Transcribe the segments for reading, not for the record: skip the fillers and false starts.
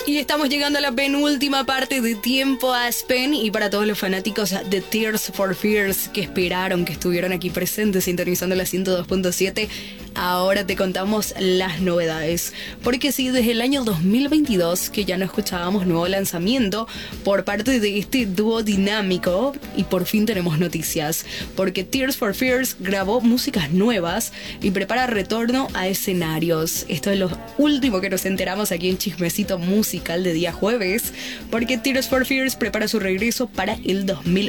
Y estamos llegando a la penúltima parte de Tiempo Aspen. Y para todos los fanáticos de Tears for Fears que esperaron, que estuvieron aquí presentes sintonizando la 102.7, ahora te contamos las novedades. Porque sí, desde el año 2022 que ya no escuchábamos nuevo lanzamiento por parte de este dúo dinámico, y por fin tenemos noticias. Porque Tears for Fears grabó músicas nuevas y prepara retorno a escenarios. Esto es lo último que nos enteramos aquí en Chismecito Musical de día jueves, porque Tears for Fears prepara su regreso para el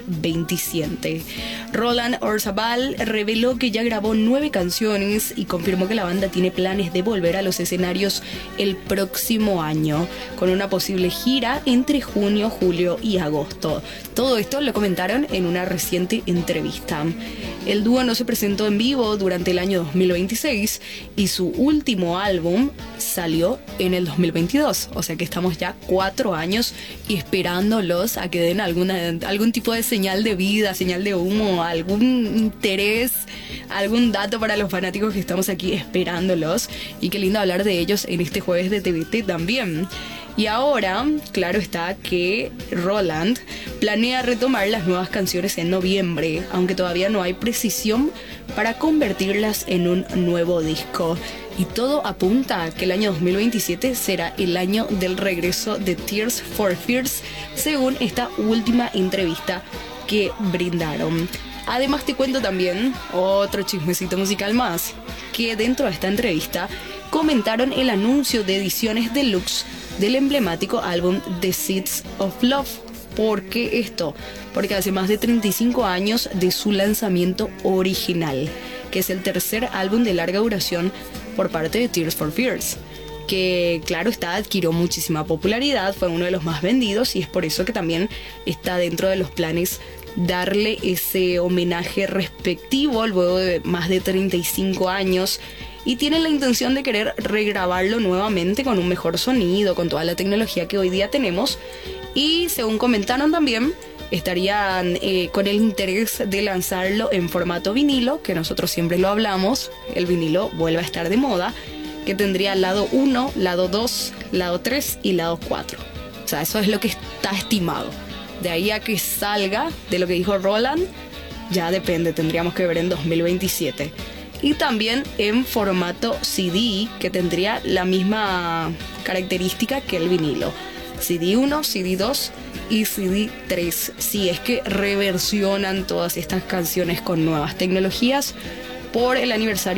2027. Roland Orzabal reveló que ya grabó 9 canciones y confirmó que la banda tiene planes de volver a los escenarios el próximo año, con una posible gira entre junio, julio y agosto. Todo esto lo comentaron en una reciente entrevista. El dúo no se presentó en vivo durante el año 2026 y su último álbum salió en el 2022, o sea que estamos ya 4 años esperándolos a que den algún tipo de señal de vida, señal de humo, algún interés, algún dato para los fanáticos que estamos aquí esperándolos. Y qué lindo hablar de ellos en este jueves de TVT también. Y ahora, claro está que Roland planea retomar las nuevas canciones en noviembre, aunque todavía no hay precisión para convertirlas en un nuevo disco. Y todo apunta a que el año 2027 será el año del regreso de Tears for Fears, según esta última entrevista que brindaron. Además te cuento también otro chismecito musical más, que dentro de esta entrevista comentaron el anuncio de ediciones deluxe del emblemático álbum The Seeds of Love. ¿Por qué esto? Porque hace más de 35 años de su lanzamiento original, que es el tercer álbum de larga duración por parte de Tears for Fears, que claro está, adquirió muchísima popularidad, fue uno de los más vendidos y es por eso que también está dentro de los planes darle ese homenaje respectivo luego de más de 35 años. Y tienen la intención de querer regrabarlo nuevamente con un mejor sonido, con toda la tecnología que hoy día tenemos. Y según comentaron también, estarían con el interés de lanzarlo en formato vinilo, que nosotros siempre lo hablamos, el vinilo vuelve a estar de moda, que tendría lado 1, lado 2, lado 3 y lado 4. O sea, eso es lo que está estimado. De ahí a que salga, de lo que dijo Roland, ya depende, tendríamos que ver en 2027. Y también en formato CD, que tendría la misma característica que el vinilo. CD 1, CD 2 y CD 3. Si es que reversionan todas estas canciones con nuevas tecnologías por el aniversario